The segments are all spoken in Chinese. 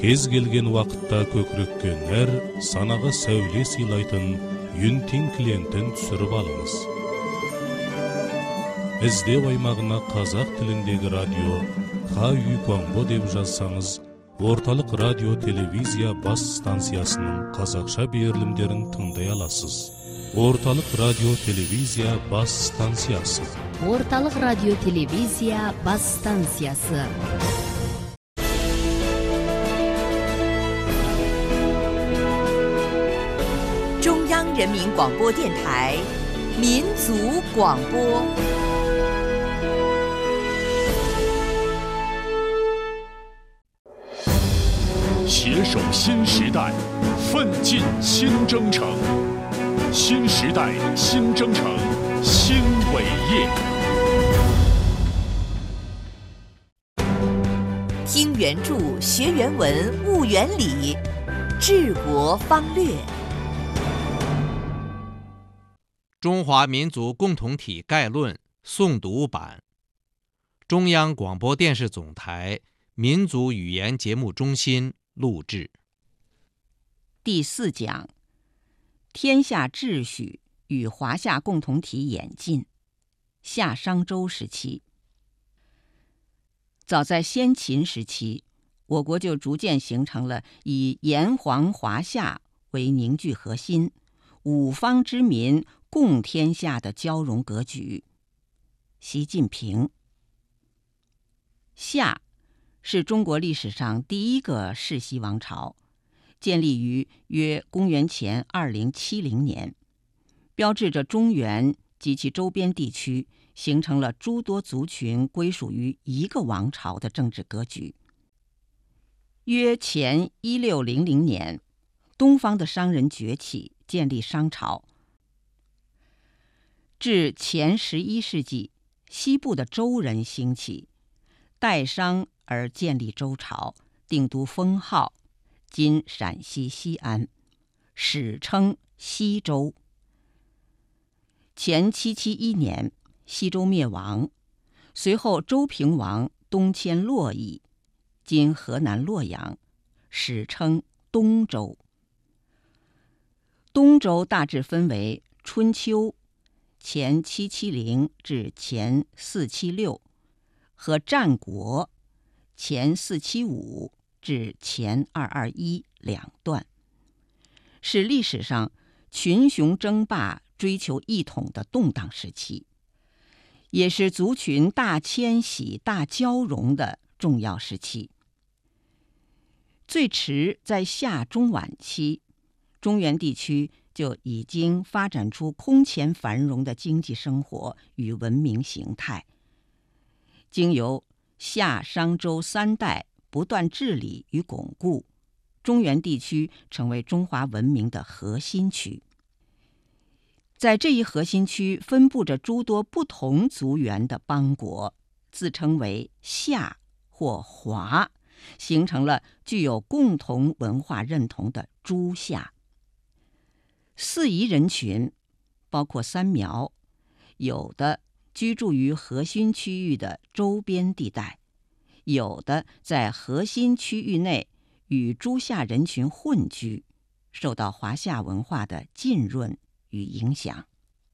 Kez kelgen uақытта көкірекке нәр, санаға сәуле сыйлайтын Юнтин клиентін түсіріп алыңыз. Іздеу аймағына қазақ тіліндегі радио Ха-Ю Куанбо деп жазсаңыз, орталық радио телевизия бас станциясының қазақша берілімдерін тыңдай аласыз. Орталық радио телевизия бас станциясы. Орталық радио телевизия бас станциясы. 中央人民广播电台民族广播。 携手新时代，奋进新征程。新时代，新征程，新伟业。 听原著，学原文，悟原理，治国方略。 中华民族共同体概论诵读版，中央广播电视总台民族语言节目中心录制。 第4讲：天下秩序与华夏共同体演进。夏商周时期。早在先秦时期，我国就逐渐形成了以炎黄华夏为凝聚核心，五方之民共天下的交融格局。习近平。夏是中国历史上第一个世袭王朝，建立于约公元前2070年，标志着中原及其周边地区形成了诸多族群归属于一个王朝的政治格局。约前1600年，东方的商人崛起，建立商朝。至前11世纪，西部的周人兴起，代商而建立周朝，定都封号，今陕西西安，史称西周。前771年，西周灭亡，随后周平王东迁洛邑，今河南洛阳，史称东周。东周大致分为春秋前770至前476和战国前475至前221两段，是历史上群雄争霸、追求一统的动荡时期，也是族群大迁徙、大交融的重要时期。最迟在夏中晚期，中原地区就已经发展出空前繁荣的经济生活与文明形态。经由夏商周3代不断治理与巩固，中原地区成为中华文明的核心区。在这一核心区分布着诸多不同族源的邦国，自称为夏或华，形成了具有共同文化认同的诸夏。四夷人群包括三苗，有的居住于核心区域的周边地带，有的在核心区域内与诸夏人群混居，受到华夏文化的浸润与影响。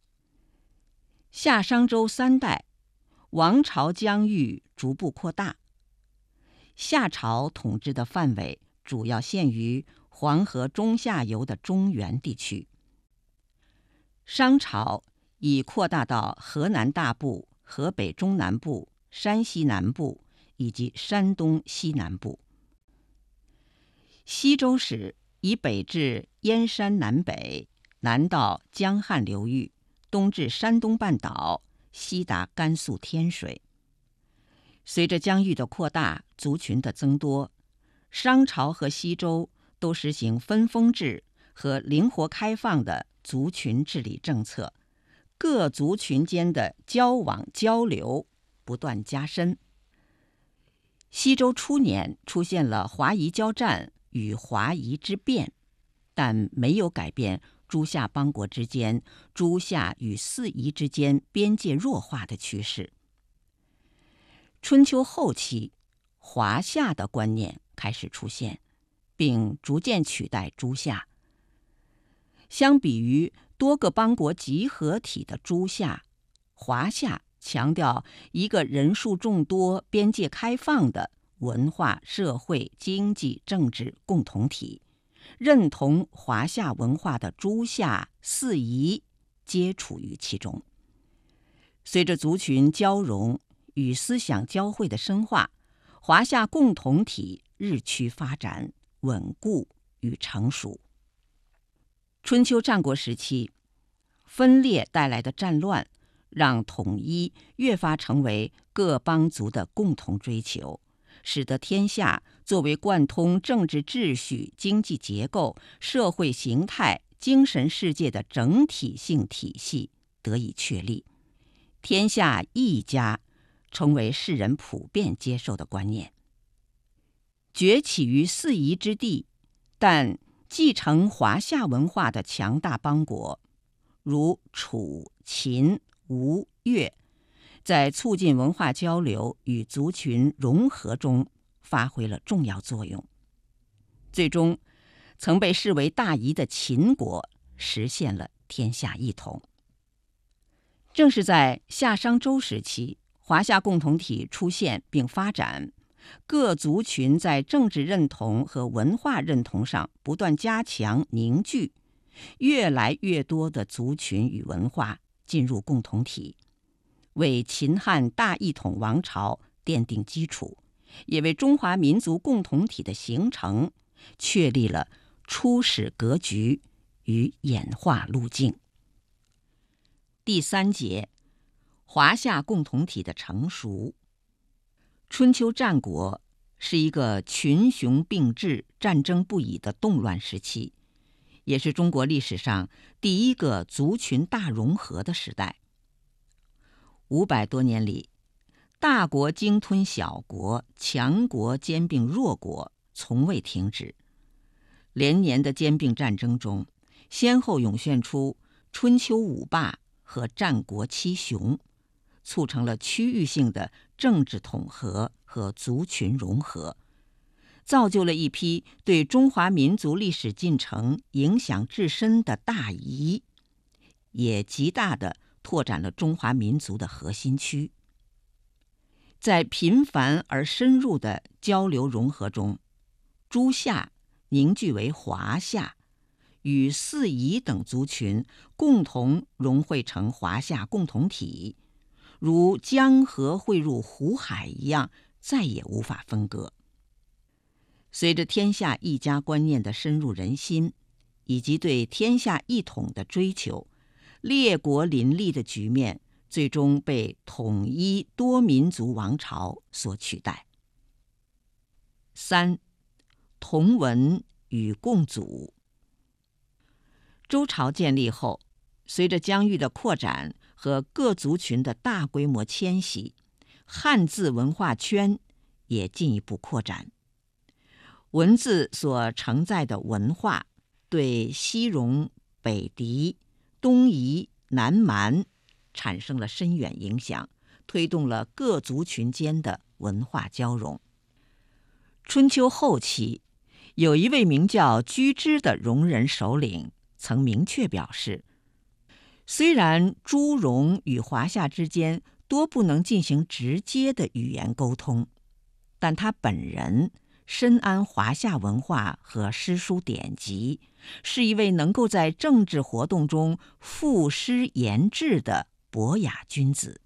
夏商周3代，王朝疆域逐步扩大。夏朝统治的范围主要限于黄河中下游的中原地区。商朝已扩大到河南大部、河北中南部、山西南部以及山东西南部。西周时以北至燕山南北，南到江汉流域，东至山东半岛，西达甘肃天水。随着疆域的扩大，族群的增多，商朝和西周都实行分封制和灵活开放的族群治理政策，各族群间的交往交流不断加深。西周初年出现了华夷交战与华夷之变，但没有改变诸夏邦国之间、诸夏与四夷之间边界弱化的趋势。春秋后期，华夏的观念开始出现， 并逐渐取代诸夏。相比于多个邦国集合体的诸夏，华夏强调一个人数众多、边界开放的文化、社会、经济、政治共同体。认同华夏文化的诸夏四夷皆处于其中。随着族群交融与思想交汇的深化，华夏共同体日趋发展、稳固与成熟。春秋战国时期，分裂带来的战乱，让统一越发成为各邦族的共同追求，使得天下作为贯通政治秩序、经济结构、社会形态、精神世界的整体性体系得以确立。天下一家成为世人普遍接受的观念。崛起于四夷之地，但继承华夏文化的强大邦国，如楚、秦、吴、越，在促进文化交流与族群融合中发挥了重要作用。最终，曾被视为大夷的秦国实现了天下一统。正是在夏商周时期，华夏共同体出现并发展，各族群在政治认同和文化认同上不断加强凝聚，越来越多的族群与文化进入共同体，为秦汉大一统王朝奠定基础，也为中华民族共同体的形成确立了初始格局与演化路径。第3节，华夏共同体的成熟。春秋战国是一个群雄并峙、战争不已的动乱时期，也是中国历史上第一个族群大融合的时代。500多年里，大国鲸吞小国，强国兼并弱国，从未停止。连年的兼并战争中，先后涌现出春秋五霸和战国七雄，促成了区域性的政治统合和族群融合，造就了一批对中华民族历史进程影响至深的大夷，也极大地拓展了中华民族的核心区。在频繁而深入的交流融合中，诸夏凝聚为华夏，与四夷等族群共同融汇成华夏共同体，如江河汇入湖海一样，再也无法分割。随着天下一家观念的深入人心，以及对天下一统的追求，列国林立的局面最终被统一多民族王朝所取代。3. 同文与共祖。周朝建立后，随着疆域的扩展和各族群的大规模迁徙，汉字文化圈也进一步扩展。文字所承载的文化对西戎、北狄、东夷、南蛮产生了深远影响，推动了各族群间的文化交融。春秋后期，有一位名叫居之的戎人首领曾明确表示，虽然诸戎与华夏之间多不能进行直接的语言沟通，但他本人深谙华夏文化和诗书典籍，是一位能够在政治活动中赋诗言志的博雅君子。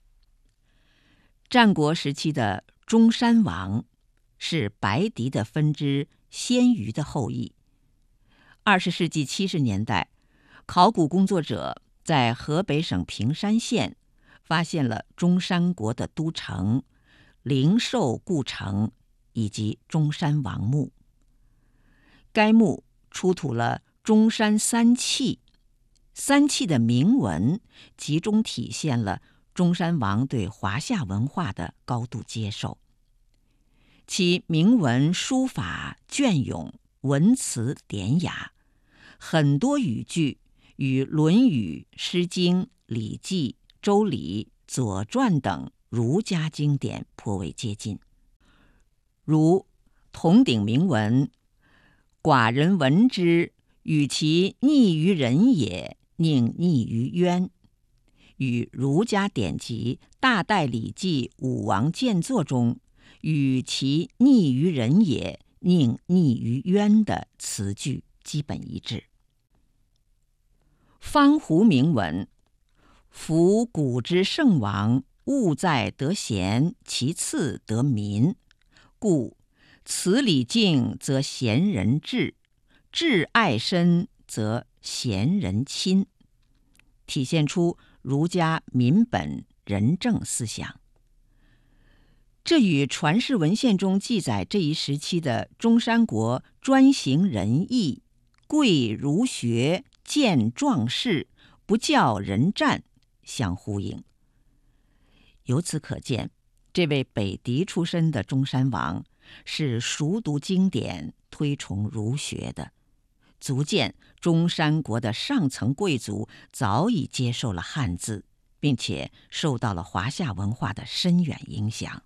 战国时期的中山王是白狄的分支鲜于的后裔。20世纪70年代，考古工作者在河北省平山县发现了中山国的都城、灵寿故城以及中山王墓。该墓出土了中山三器，三器的铭文集中体现了中山王对华夏文化的高度接受。其铭文书法隽永，文辞典雅，很多语句与《论语》《诗经》《礼记》《周礼》《左传》等儒家经典颇为接近。如铜鼎铭文寡人闻之，与其逆于人也，宁逆于渊。与儒家典籍《大代礼记·武王建作》中与其逆于人也，宁逆于渊的词句基本一致。方胡铭文：夫古之圣王，务在得贤，其次得民。故此礼敬则贤人至，至爱身则贤人亲，体现出儒家民本仁政思想。这与传世文献中记载这一时期的中山国专行仁义，贵儒学，见壮士，不教人战相呼应。由此可见，这位北狄出身的中山王是熟读经典、推崇儒学的，足见中山国的上层贵族早已接受了汉字，并且受到了华夏文化的深远影响。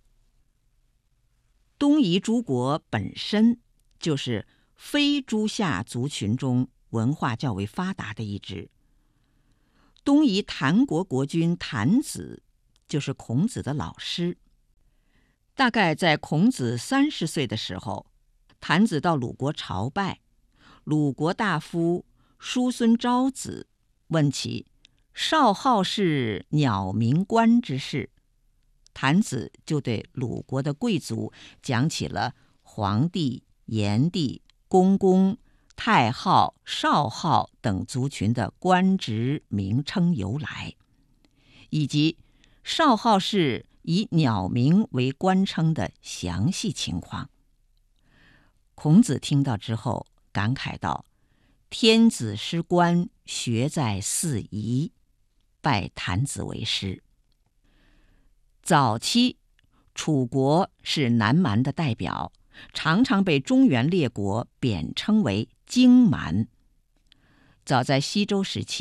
东夷诸国本身就是非诸夏族群中文化较为发达的一支。东夷谭国国君谭子就是孔子的老师。大概在孔子30岁的时候，谭子到鲁国朝拜，鲁国大夫叔孙昭子问其少好是鸟鸣官之事，谭子就对鲁国的贵族讲起了黄帝、炎帝、公公、太昊、少昊等族群的官职名称由来，以及少昊氏以鸟鸣为官称的详细情况。孔子听到之后感慨道：天子失官，学在四夷，拜谭子为师。早期楚国是南蛮的代表，常常被中原列国贬称为荆蛮。早在西周时期，